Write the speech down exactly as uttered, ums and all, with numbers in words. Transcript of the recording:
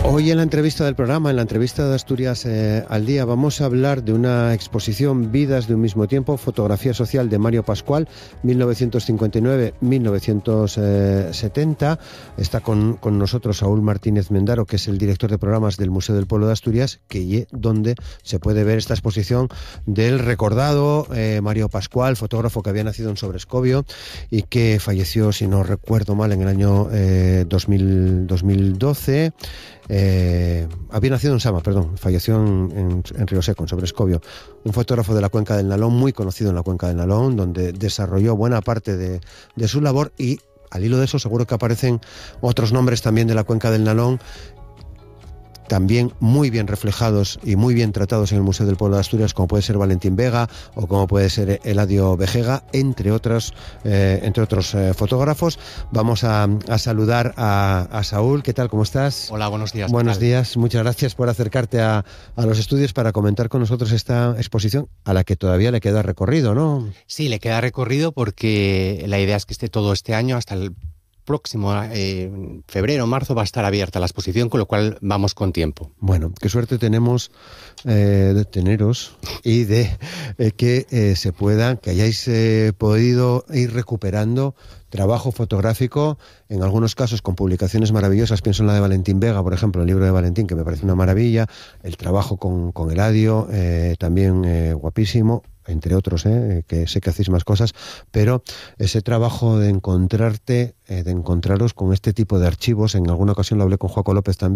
Hoy en la entrevista del programa, en la entrevista de Asturias eh, al Día, vamos a hablar de una exposición Vidas de un mismo tiempo, fotografía social de Mario Pascual, mil novecientos cincuenta y nueve a mil novecientos setenta. Está con, con nosotros Saúl Martínez Mendaro, que es el director de programas del Museo del Pueblo de Asturias, que donde se puede ver esta exposición del recordado eh, Mario Pascual, fotógrafo que había nacido en Sobrescobio y que falleció, si no recuerdo mal, en el año eh, dos mil, dos mil doce. Eh, había nacido en Sama, perdón, falleció en, en, en Río Seco, en Sobrescobio. Un fotógrafo de la Cuenca del Nalón, muy conocido en la Cuenca del Nalón, donde desarrolló buena parte de, de su labor, y al hilo de eso seguro que aparecen otros nombres también de la Cuenca del Nalón, también muy bien reflejados y muy bien tratados en el Museo del Pueblo de Asturias, como puede ser Valentín Vega o como puede ser Eladio Vejega, entre otros, eh, entre otros eh, fotógrafos. Vamos a, a saludar a, a Saúl. ¿Qué tal? ¿Cómo estás? Hola, buenos días. Buenos días. Muchas gracias por acercarte a, a los estudios para comentar con nosotros esta exposición a la que todavía le queda recorrido, ¿no? Sí, le queda recorrido porque la idea es que esté todo este año hasta el próximo eh, febrero o marzo va a estar abierta la exposición, con lo cual vamos con tiempo. Bueno, qué suerte tenemos eh, de teneros y de eh, que eh, se pueda, que hayáis eh, podido ir recuperando trabajo fotográfico, en algunos casos con publicaciones maravillosas. Pienso en la de Valentín Vega, por ejemplo, el libro de Valentín, que me parece una maravilla, el trabajo con, con Eladio, eh, también eh, guapísimo, entre otros, eh, que sé que hacéis más cosas, pero ese trabajo de encontrarte, eh, de encontraros con este tipo de archivos, en alguna ocasión lo hablé con Joaco López también,